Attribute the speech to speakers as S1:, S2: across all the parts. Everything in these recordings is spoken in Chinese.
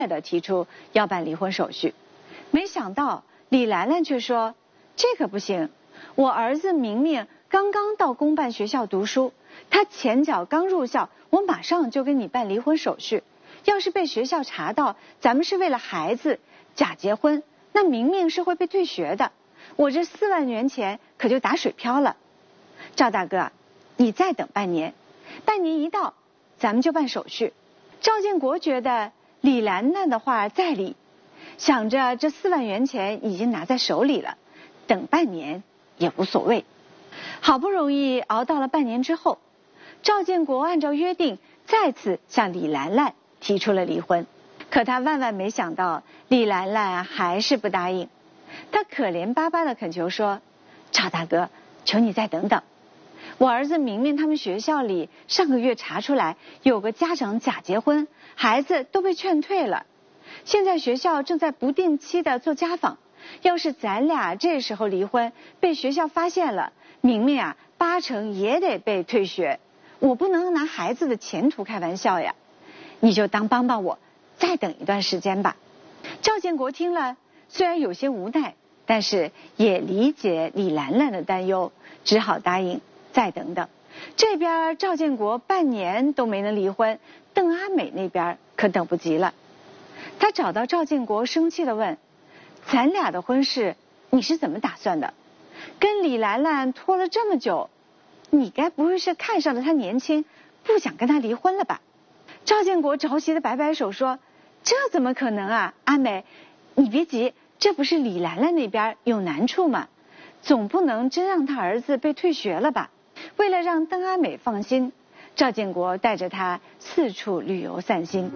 S1: 的提出要办离婚手续。没想到李兰兰却说：“这可不行，我儿子明明刚刚到公办学校读书，他前脚刚入校，我马上就跟你办离婚手续。要是被学校查到咱们是为了孩子假结婚，那明明是会被退学的。我这4万元钱可就打水漂了。赵大哥，你再等半年，半年一到，咱们就办手续。”赵建国觉得李兰兰的话在理，想着这4万元钱已经拿在手里了，等半年也无所谓。好不容易熬到了半年之后，赵建国按照约定再次向李兰兰提出了离婚。可他万万没想到，李兰兰还是不答应。他可怜巴巴地恳求说：“赵大哥，求你再等等。我儿子明明他们学校里上个月查出来有个家长假结婚，孩子都被劝退了。现在学校正在不定期的做家访，要是咱俩这时候离婚，被学校发现了，明明8成也得被退学。我不能拿孩子的前途开玩笑呀，你就当帮帮我，再等一段时间吧。”赵建国听了，虽然有些无奈，但是也理解李兰兰的担忧，只好答应再等等。这边赵建国半年都没能离婚，邓阿美那边可等不及了。他找到赵建国，生气地问：“咱俩的婚事你是怎么打算的？跟李兰兰拖了这么久，你该不会是看上了她年轻，不想跟她离婚了吧？”赵建国着急地摆摆手说：“这怎么可能啊，阿美，你别急，这不是李兰兰那边有难处吗？总不能真让他儿子被退学了吧？”为了让邓阿美放心，赵建国带着她四处旅游散心。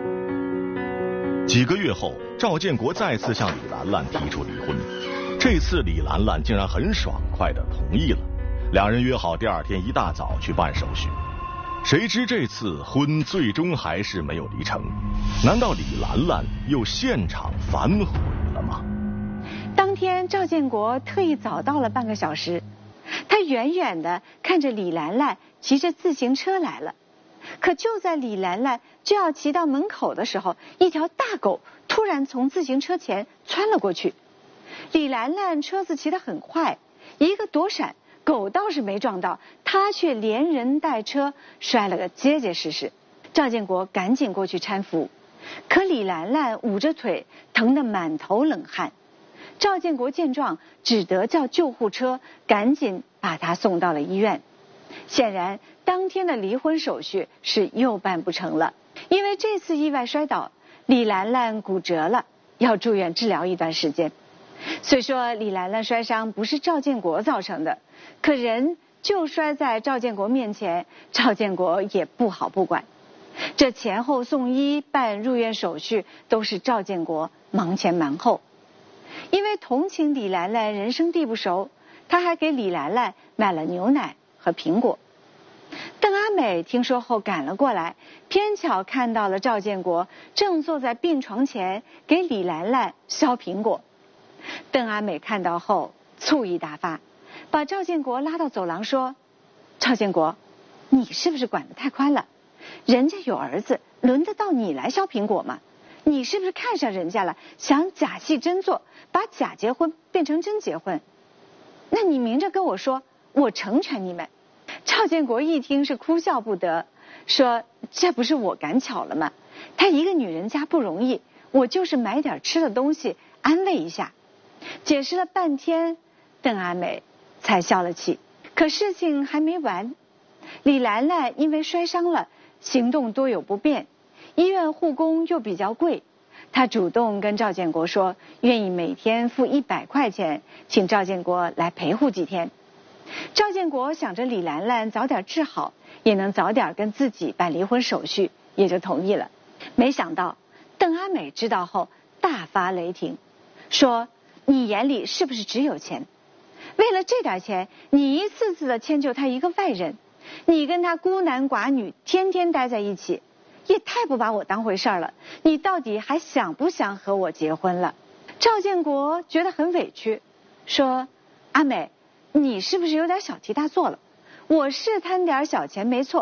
S2: 几个月后，赵建国再次向李兰兰提出离婚，这次李兰兰竟然很爽快地同意了。两人约好第2天一大早去办手续。谁知这次婚最终还是没有离成，难道李兰兰又现场反悔了吗？
S1: 当天赵建国特意早到了半个小时，他远远地看着李兰兰骑着自行车来了。可就在李兰兰就要骑到门口的时候，一条大狗突然从自行车前窜了过去。李兰兰车子骑得很快，一个躲闪，狗倒是没撞到，他却连人带车摔了个结结实实。赵建国赶紧过去搀扶，可李兰兰捂着腿，疼得满头冷汗。赵建国见状，只得叫救护车，赶紧把她送到了医院。显然，当天的离婚手续是又办不成了，因为这次意外摔倒，李兰兰骨折了，要住院治疗一段时间。虽说李兰兰摔伤不是赵建国造成的，可人就摔在赵建国面前，赵建国也不好不管。这前后送医办入院手续都是赵建国忙前忙后。因为同情李兰兰人生地不熟，他还给李兰兰买了牛奶和苹果。邓阿美听说后赶了过来，偏巧看到了赵建国正坐在病床前给李兰兰削苹果。邓阿美看到后醋意大发，把赵建国拉到走廊说：“赵建国，你是不是管得太宽了？人家有儿子，轮得到你来削苹果吗？你是不是看上人家了，想假戏真做，把假结婚变成真结婚？那你明着跟我说，我成全你们。”赵建国一听是哭笑不得，说：“这不是我赶巧了吗？她一个女人家不容易，我就是买点吃的东西安慰一下。”解释了半天，邓阿美才消了气。可事情还没完，李兰兰因为摔伤了，行动多有不便，医院护工又比较贵，她主动跟赵建国说，愿意每天付100块钱，请赵建国来陪护几天。赵建国想着李兰兰早点治好，也能早点跟自己办离婚手续，也就同意了。没想到邓阿美知道后大发雷霆，说：“你眼里是不是只有钱？为了这点钱，你一次次的迁就他一个外人，你跟他孤男寡女天天待在一起，也太不把我当回事了。你到底还想不想和我结婚了？”赵建国觉得很委屈，说：“阿美，你是不是有点小题大做了？我是贪点小钱没错，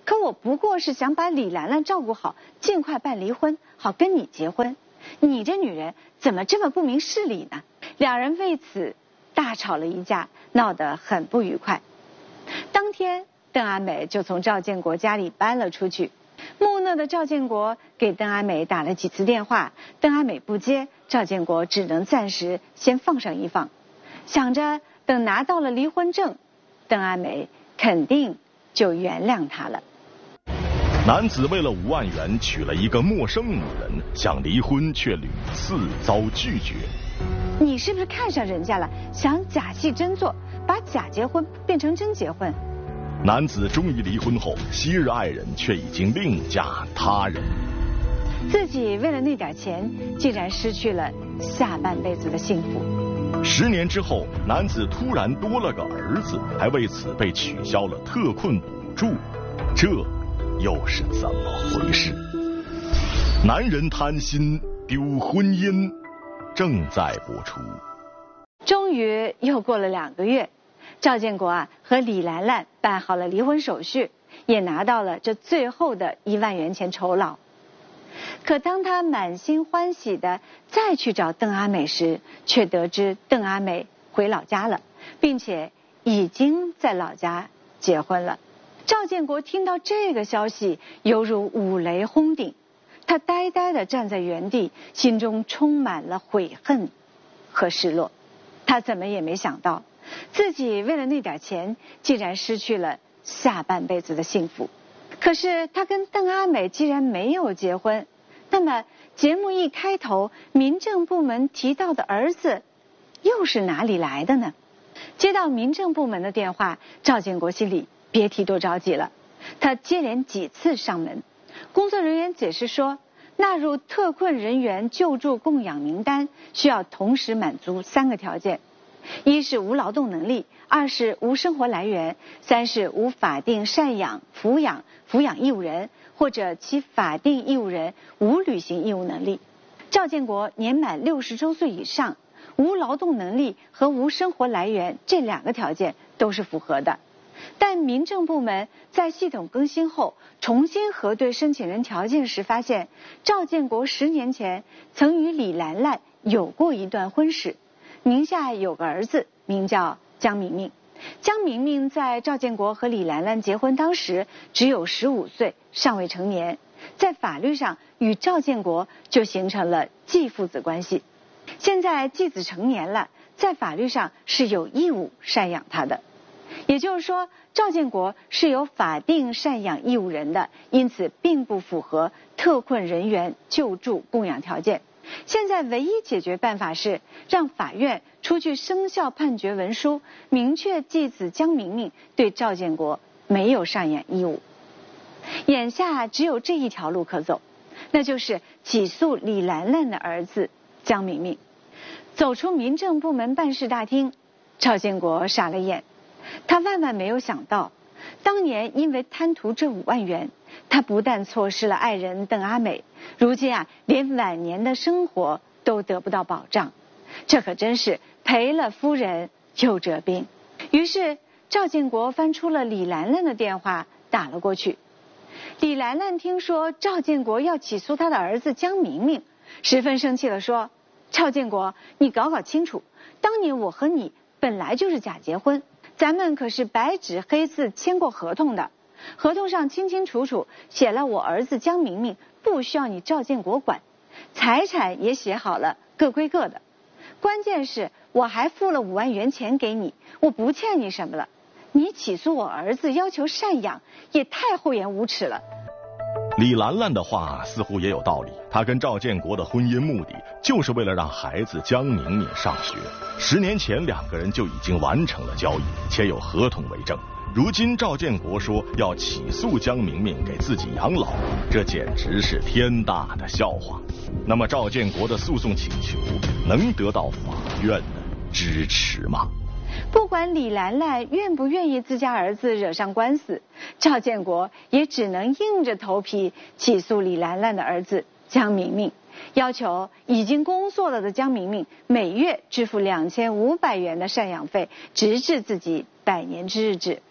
S1: 可我不过是想把李兰兰照顾好，尽快办离婚，好跟你结婚。你这女人怎么这么不明事理呢？两人为此大吵了一架，闹得很不愉快。当天，邓阿美就从赵建国家里搬了出去。木讷的赵建国给邓阿美打了几次电话，邓阿美不接，赵建国只能暂时先放上一放，想着等拿到了离婚证，邓阿美肯定就原谅他了。
S2: 男子为了5万元娶了一个陌生女人，想离婚却屡次遭拒绝。
S1: 你是不是看上人家了，想假戏真做，把假结婚变成真结婚？
S2: 男子终于离婚后，昔日爱人却已经另嫁他人。
S1: 自己为了那点钱，竟然失去了下半辈子的幸福。
S2: 10年之后，男子突然多了个儿子，还为此被取消了特困补助，这又是怎么回事？男人贪心丢婚姻，正在播出。
S1: 终于又过了2个月，赵建国和李兰兰办好了离婚手续，也拿到了这最后的1万元钱酬劳。可当他满心欢喜的再去找邓阿美时，却得知邓阿美回老家了，并且已经在老家结婚了。赵建国听到这个消息，犹如五雷轰顶，他呆呆地站在原地，心中充满了悔恨和失落。他怎么也没想到，自己为了那点钱，竟然失去了下半辈子的幸福。可是他跟邓阿美既然没有结婚，那么节目一开头，民政部门提到的儿子又是哪里来的呢？接到民政部门的电话，赵建国心里别提多着急了。他接连几次上门，工作人员解释说，纳入特困人员救助供养名单需要同时满足3个条件：一是无劳动能力，2是无生活来源，3是无法定赡养、抚养义务人，或者其法定义务人无履行义务能力。赵建国年满60周岁以上，无劳动能力和无生活来源这2个条件都是符合的。但民政部门在系统更新后重新核对申请人条件时发现，赵建国10年前曾与李兰兰有过一段婚史，名下有个儿子，名叫江明明。江明明在赵建国和李兰兰结婚当时只有15岁，尚未成年，在法律上与赵建国就形成了继父子关系。现在继子成年了，在法律上是有义务赡养他的。也就是说，赵建国是有法定赡养义务人的，因此并不符合特困人员救助供养条件。现在唯一解决办法是让法院出具生效判决文书，明确继子江明明对赵建国没有赡养义务。眼下只有这一条路可走，那就是起诉李兰兰的儿子江明明。走出民政部门办事大厅，赵建国傻了眼。他万万没有想到，当年因为贪图这5万元，他不但错失了爱人邓阿美，如今连晚年的生活都得不到保障，这可真是赔了夫人又折兵。于是赵建国翻出了李兰兰的电话打了过去。李兰兰听说赵建国要起诉他的儿子江明明，十分生气地说，赵建国，你搞清楚，当年我和你本来就是假结婚，咱们可是白纸黑字签过合同的，合同上清清楚楚写了我儿子江明明不需要你赵建国管，财产也写好了，各归各的。关键是我还付了5万元钱给你，我不欠你什么了。你起诉我儿子要求赡养，也太厚颜无耻了。
S2: 李兰兰的话似乎也有道理，她跟赵建国的婚姻目的就是为了让孩子江明明上学。10年前2个人就已经完成了交易，且有合同为证。如今赵建国说要起诉江明明给自己养老，这简直是天大的笑话。那么赵建国的诉讼请求能得到法院的支持吗？
S1: 不管李兰兰愿不愿意自家儿子惹上官司，赵建国也只能硬着头皮起诉李兰兰的儿子江明明，要求已经工作了的江明明每月支付2500元的赡养费，直至自己100年之日止。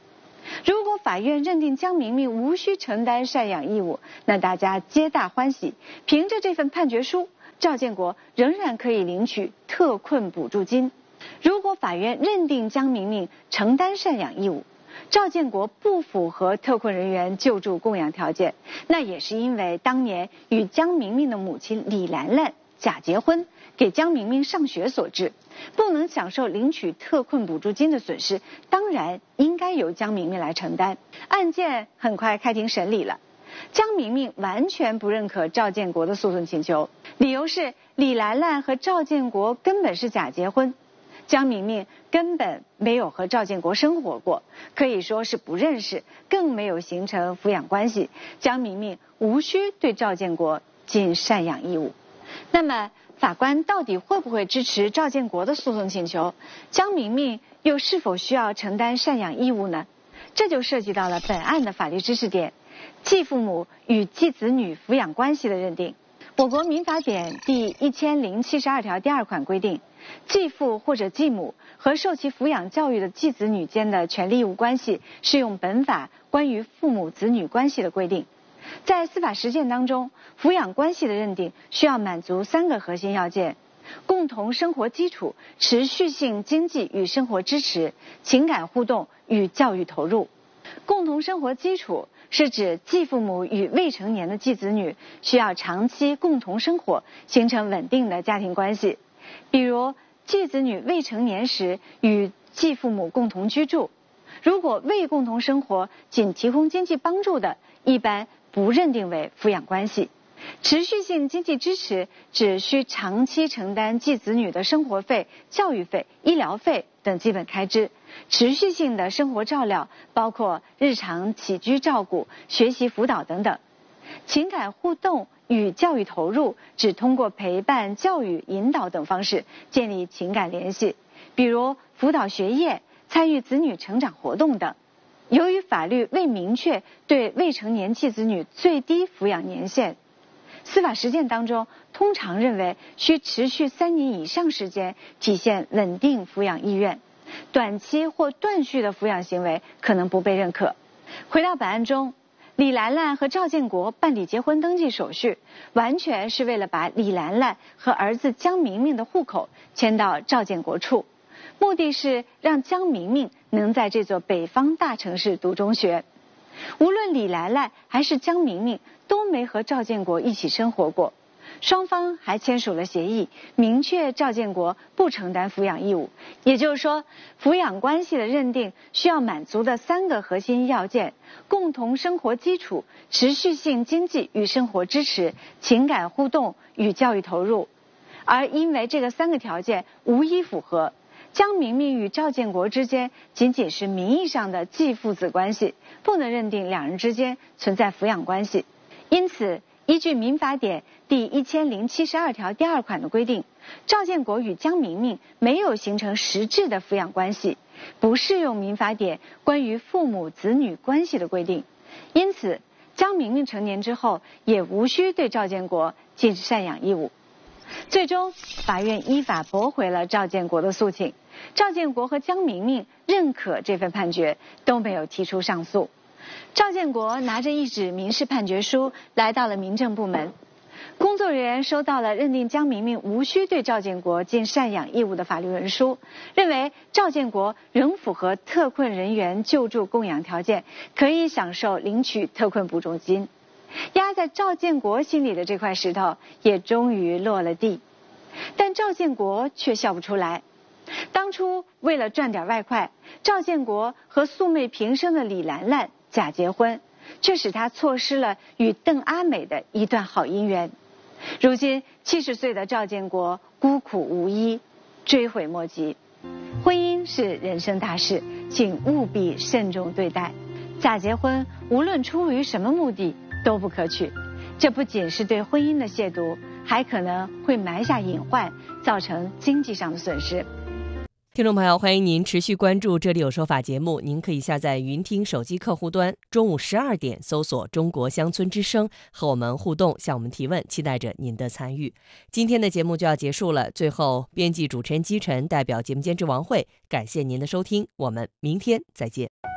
S1: 如果法院认定江明明无需承担赡养义务，那大家皆大欢喜。凭着这份判决书，赵建国仍然可以领取特困补助金。如果法院认定江明明承担赡养义务，赵建国不符合特困人员救助供养条件，那也是因为当年与江明明的母亲李兰兰假结婚，给江明明上学所致，不能享受领取特困补助金的损失，当然应该由江明明来承担。案件很快开庭审理了，江明明完全不认可赵建国的诉讼请求，理由是李兰兰和赵建国根本是假结婚，江明明根本没有和赵建国生活过，可以说是不认识，更没有形成抚养关系，江明明无需对赵建国尽赡养义务。那么法官到底会不会支持赵建国的诉讼请求？江明明又是否需要承担赡养义务呢？这就涉及到了本案的法律知识点：继父母与继子女抚养关系的认定。我国民法典第1072条第2款规定，继父或者继母和受其抚养教育的继子女间的权利义务关系，适用本法关于父母子女关系的规定。在司法实践当中，抚养关系的认定需要满足3个核心要件：共同生活基础、持续性经济与生活支持、情感互动与教育投入。共同生活基础是指继父母与未成年的继子女需要长期共同生活，形成稳定的家庭关系。比如继子女未成年时与继父母共同居住，如果未共同生活仅提供经济帮助的，一般不认定为抚养关系。持续性经济支持只需长期承担继子女的生活费、教育费、医疗费等基本开支，持续性的生活照料包括日常起居照顾、学习辅导等等。情感互动与教育投入只通过陪伴、教育、引导等方式建立情感联系，比如辅导学业、参与子女成长活动等。由于法律未明确对未成年继子女最低抚养年限，司法实践当中通常认为需持续3年以上时间体现稳定抚养意愿，短期或断续的抚养行为可能不被认可。回到本案中，李兰兰和赵建国办理结婚登记手续，完全是为了把李兰兰和儿子江明明的户口迁到赵建国处，目的是让江明明能在这座北方大城市读中学。无论李兰兰还是江明明都没和赵建国一起生活过，双方还签署了协议，明确赵建国不承担抚养义务。也就是说，抚养关系的认定需要满足的3个核心要件：共同生活基础、持续性经济与生活支持、情感互动与教育投入。而因为这个3个条件无一符合，江明明与赵建国之间仅仅是名义上的继父子关系，不能认定2人之间存在抚养关系。因此，依据民法典第1072条第2款的规定，赵建国与江明明没有形成实质的抚养关系，不适用民法典关于父母子女关系的规定。因此，江明明成年之后也无需对赵建国尽赡养义务。最终，法院依法驳回了赵建国的诉请，赵建国和江明明认可这份判决，都没有提出上诉。赵建国拿着一纸民事判决书来到了民政部门，工作人员收到了认定江明明无需对赵建国尽赡养义务的法律文书，认为赵建国仍符合特困人员救助供养条件，可以享受领取特困补助金。压在赵建国心里的这块石头也终于落了地，但赵建国却笑不出来。当初为了赚点外快，赵建国和素昧平生的李兰兰假结婚，却使他错失了与邓阿美的一段好姻缘。如今70岁的赵建国孤苦无依，追悔莫及。婚姻是人生大事，请务必慎重对待。假结婚无论出于什么目的都不可取，这不仅是对婚姻的亵渎，还可能会埋下隐患，造成经济上的损失。
S3: 听众朋友，欢迎您持续关注《这里有说法》节目，您可以下载云听手机客户端，中午12点搜索中国乡村之声，和我们互动，向我们提问，期待着您的参与。今天的节目就要结束了，最后编辑主持人姬晨代表节目监制王慧，感谢您的收听，我们明天再见。